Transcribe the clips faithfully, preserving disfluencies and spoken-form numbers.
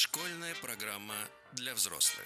Школьная программа для взрослых.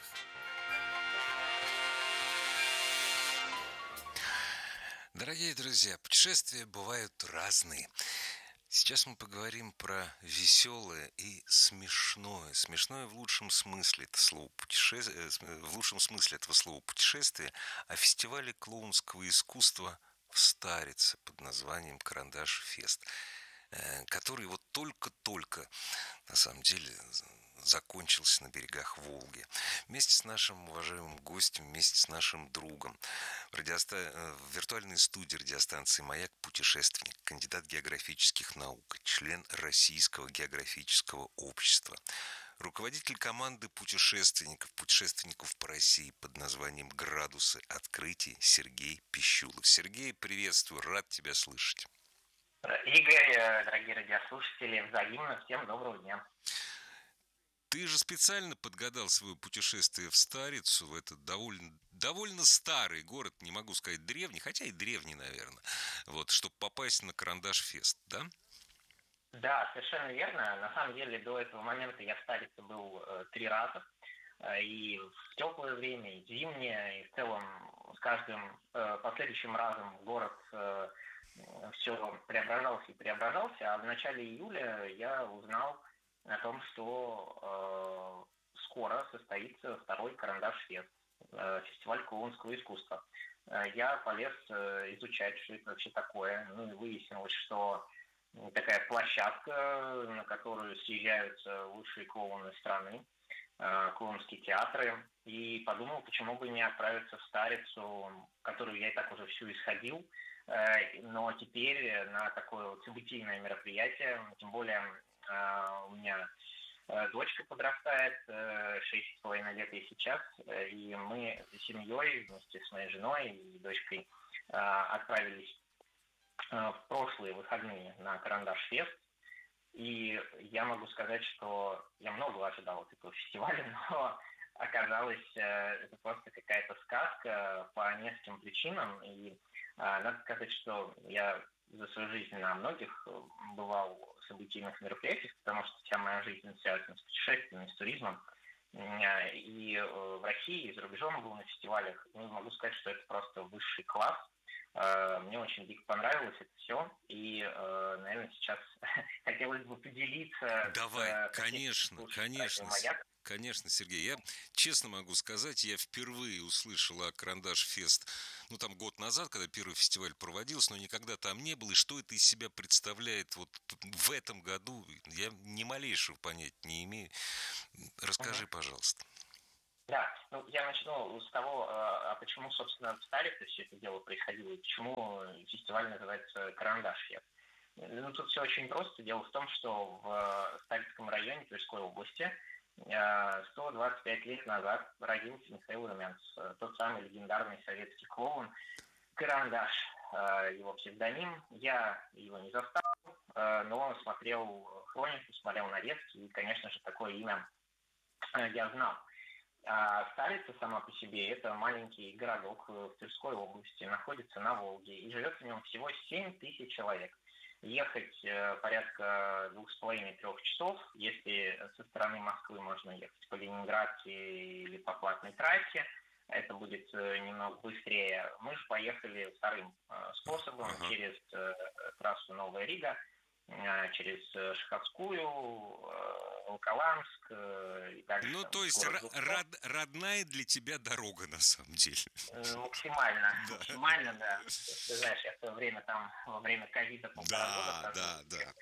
Дорогие друзья, путешествия бывают разные. Сейчас мы поговорим про веселое и смешное. Смешное в лучшем смысле это слова путешествие, в лучшем смысле этого слова путешествие, о фестивале клоунского искусства в Старице под названием «Карандаш Фест», который вот только-только, на самом деле, закончился на берегах Волги. Вместе с нашим уважаемым гостем, вместе с нашим другом в, радиоста... в виртуальной студии радиостанции «Маяк» путешественник, кандидат географических наук, член Российского географического общества, руководитель команды путешественников, путешественников по России под названием «Градусы открытий» Сергей Пищулов. Сергей, приветствую, рад тебя слышать. Игорь, дорогие радиослушатели, взаимно, всем доброго дня. Ты же специально подгадал свое путешествие в Старицу, в этот довольно, довольно старый город, не могу сказать древний, хотя и древний, наверное, вот, чтобы попасть на Карандаш Фест, да? Да, совершенно верно. На самом деле до этого момента я в Старице был э, три раза. Э, и в теплое время, и в зимнее, и в целом с каждым э, последующим разом город э, все преображался и преображался. А в начале июля я узнал о том, что э, скоро состоится второй Карандаш Фест, э, фестиваль клоунского искусства. Э, я полез э, изучать, что это вообще такое. Ну и выяснилось, что такая площадка, на которую съезжаются лучшие клоуны страны, э, клоунские театры. И подумал, почему бы не отправиться в Старицу, которую я и так уже всю исходил, э, но теперь на такое вот событийное мероприятие, тем более Uh, у меня uh, дочка подрастает, uh, шесть с половиной лет ей сейчас, uh, и мы с семьей вместе с моей женой и дочкой uh, отправились uh, в прошлые выходные на Карандаш Фест. И я могу сказать, что я много ожидал от этого фестиваля, но оказалось, uh, это просто какая-то сказка по нескольким причинам. И uh, надо сказать, что я за свою жизнь на многих бывал событийных мероприятиях, потому что вся моя жизнь связана с путешествиями, с туризмом. И в России, и за рубежом был на фестивалях. Ну, могу сказать, что это просто высший класс. Мне очень дико понравилось это все. И, наверное, сейчас хотелось бы поделиться. Давай, с, конечно, конечно. «Маяк». Конечно, Сергей, я честно могу сказать, я впервые услышал о Карандаш Фест, ну, там год назад, когда первый фестиваль проводился, но никогда там не был, и что это из себя представляет вот в этом году, я ни малейшего понятия не имею. Расскажи, угу. пожалуйста. Да, ну, я начну с того, а почему, собственно, в Старице все это дело происходило, и почему фестиваль называется «Карандаш Фест». Ну, тут все очень просто. Дело в том, что в Старицком районе Тверской области сто двадцать пять лет назад родился Михаил Румянцев, тот самый легендарный советский клоун Карандаш, его псевдоним. Я его не застал, но смотрел хронику, смотрел нарезки, и, конечно же, такое имя я знал. А Старица сама по себе – это маленький городок в Тверской области, находится на Волге, и живет в нем всего семь тысяч человек. Ехать э, порядка двух с половиной-трех часов, если со стороны Москвы можно ехать по Ленинградке или по платной трассе, это будет э, немного быстрее. Мы же поехали вторым э, способом, uh-huh. через э, трассу Новая Рига, э, через Шаховскую, э, Волоколамск э, и дальше. Ну, то есть род, родная для тебя дорога, на самом деле. Максимально, да. максимально, да. Ты знаешь, я в то время там, во время ковида полтора да, года. Да, да, да.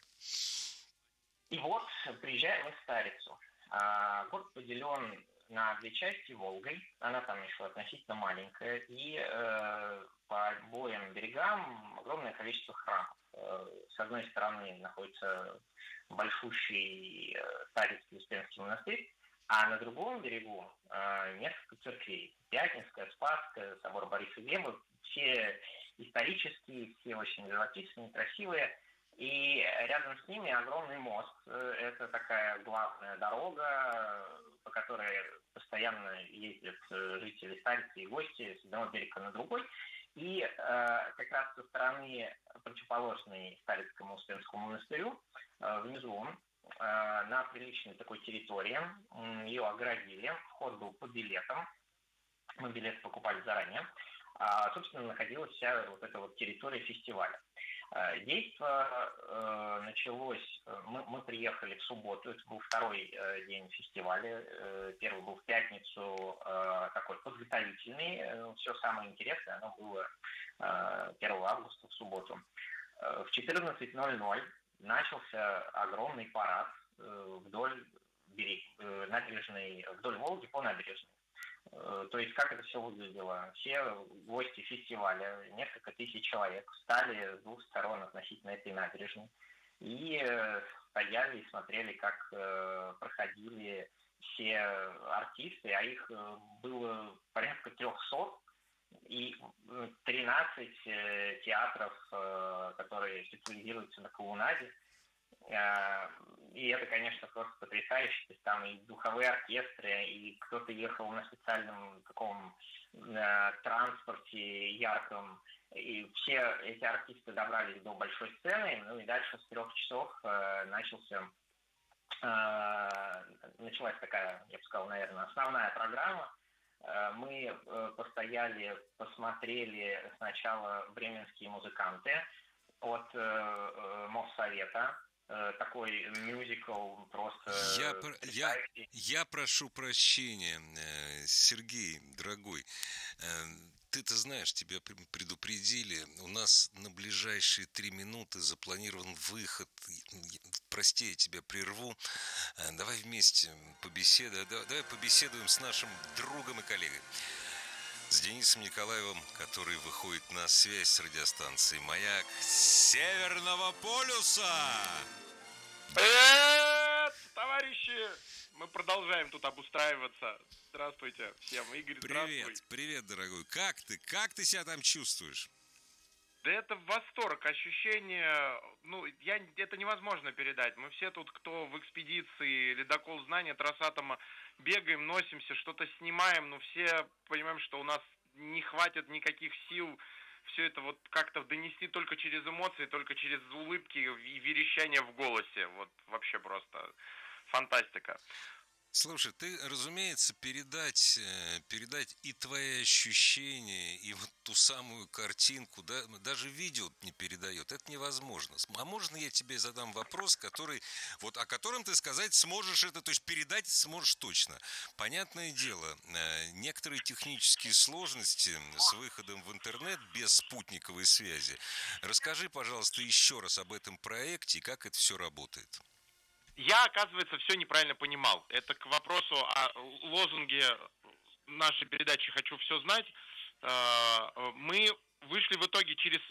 И вот приезжаем в Старицу. А, город поделен на две части Волгой. Она там еще относительно маленькая. И э, по обоим берегам огромное количество храмов. Э, с одной стороны находится большущий э, Старицкий Успенский монастырь, а на другом берегу э, несколько церквей. Пятницкая, Спасская, собор Бориса Глеба. Все исторические, все очень живописные, красивые. И рядом с ними огромный мост. Это такая главная дорога, по которой постоянно ездят жители Старицы и гости с одного берега на другой. И э, как раз со стороны противоположной Старицкому Успенскому монастырю, э, внизу, э, на приличной такой территории, ее оградили, вход был по билетам, мы билеты покупали заранее, а, собственно, находилась вся вот эта вот территория фестиваля. Действо э, началось, мы, мы приехали в субботу, это был второй э, день фестиваля, э, первый был в пятницу, э, такой подготовительный, э, все самое интересное, оно было э, первого августа в субботу. Э, в четырнадцать ноль ноль начался огромный парад э, вдоль берег, э, набережной, вдоль Волги по набережной. То есть как это все выглядело? Все гости фестиваля, несколько тысяч человек, встали с двух сторон относительно этой набережной и стояли и смотрели, как проходили все артисты, а их было порядка трехсот, и тринадцать театров, которые специализируются на клоунаде. И это, конечно, просто потрясающе. То есть там и духовые оркестры, и кто-то ехал на специальном таком э, транспорте ярком. И все эти артисты добрались до большой сцены. Ну и дальше с трех часов э, начался, э, началась такая, я бы сказал, наверное, основная программа. Э, мы э, постояли, посмотрели сначала бременские музыканты от э, э, Моссовета. Такой мюзикл просто... Я, я, я прошу прощения, Сергей, дорогой. Ты-то знаешь, тебя предупредили. У нас на ближайшие три минуты запланирован выход. Прости, я тебя прерву. Давай вместе побеседуем. Давай побеседуем с нашим другом и коллегой. С Денисом Николаевым, который выходит на связь с радиостанцией «Маяк» Северного полюса. Привет, товарищи! Мы продолжаем тут обустраиваться. Здравствуйте всем, Игорь, привет, здравствуй. Привет, дорогой. Как ты? Как ты себя там чувствуешь? Да это восторг, ощущение, ну, я, это невозможно передать. Мы все тут, кто в экспедиции «Ледокол знания», «Тросатома», бегаем, носимся, что-то снимаем, но все понимаем, что у нас не хватит никаких сил все это вот как-то донести только через эмоции, только через улыбки и верещание в голосе. Вот вообще просто фантастика. Слушай, ты, разумеется, передать, передать и твои ощущения, и вот ту самую картинку, да, даже видео не передает, это невозможно. А можно я тебе задам вопрос, который, вот о котором ты сказать сможешь это, то есть передать сможешь точно. Понятное дело, некоторые технические сложности с выходом в интернет без спутниковой связи. Расскажи, пожалуйста, еще раз об этом проекте и как это все работает. Я, оказывается, все неправильно понимал. Это к вопросу о лозунге нашей передачи «Хочу все знать». Мы вышли в итоге через